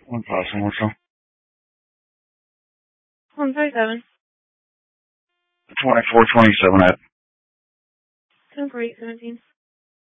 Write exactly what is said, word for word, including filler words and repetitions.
One thousand or so. one thirty-seven. twenty-four twenty-seven at. ten forty-eight seventeen.